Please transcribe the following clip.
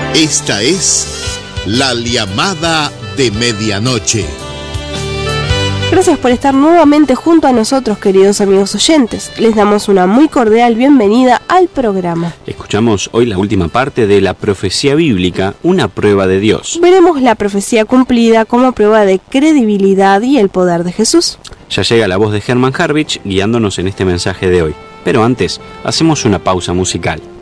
Esta es la llamada de medianoche. Gracias por estar nuevamente junto a nosotros, queridos amigos oyentes. Les damos una muy cordial bienvenida al programa. Escuchamos hoy la última parte de la profecía bíblica, una prueba de Dios. Veremos la profecía cumplida como prueba de credibilidad y el poder de Jesús. Ya llega la voz de Herman Harvich guiándonos en este mensaje de hoy. Pero antes, hacemos una pausa musical.